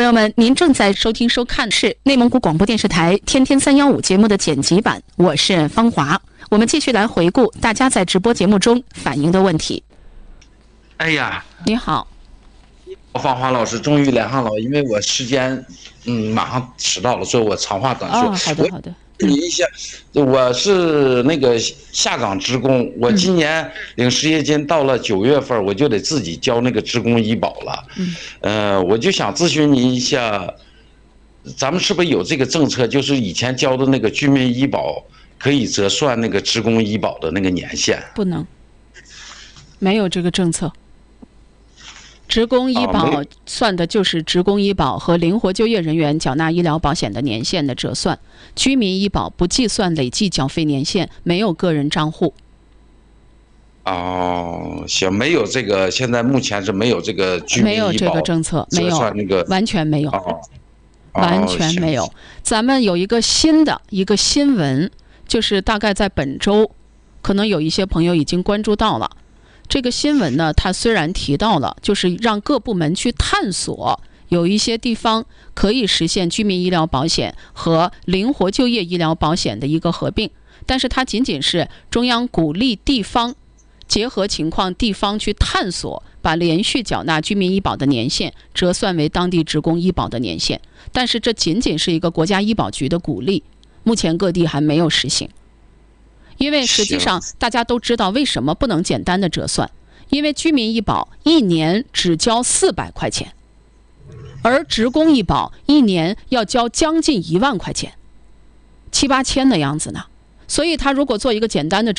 友们，您正在收听收看是内蒙古广播电视台天天315节目的剪辑版，我是方华。我们继续来回顾大家在直播节目中反映的问题。 哎呀， 你好， 方华老师，终于连上了，因为我时间马上迟到了，所以我长话短说。 好的好的。 你一下，我是那个下岗职工，我今年领失业金到了9月份，我就得自己交那个职工医保了。我就想咨询您一下，咱们是不是有这个政策，就是以前交的那个居民医保可以折算那个职工医保的那个年限？ 不能，没有这个政策。职工医保算的就是职工医保和灵活就业人员缴纳医疗保险的年限的折算，居民医保不计算累计缴费年限，没有个人账户。 行，没有这个，现在目前是没有这个居民医保， 没有这个政策，没有，完全没有，完全没有。咱们有一个新闻，就是大概在本周，可能有一些朋友已经关注到了。这个新闻呢，它虽然提到了，就是让各部门去探索，有一些地方可以实现居民医疗保险和灵活就业医疗保险的一个合并，但是它仅仅是中央鼓励地方结合情况，地方去探索，把连续缴纳居民医保的年限折算为当地职工医保的年限，但是这仅仅是一个国家医保局的鼓励，目前各地还没有实行。因为实际上大家都知道为什么不能简单的折算，因为居民医保一年只交400块钱，而职工医保一年要交将近1万块钱，7、8千的样子呢。所以他如果做一个简单的